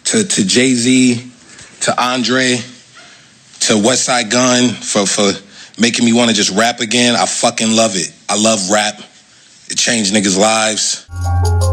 to Jay-Z, to Andre, to Westside Gunn for making me want to just rap again. I fucking love it. I love rap. It changed niggas' lives.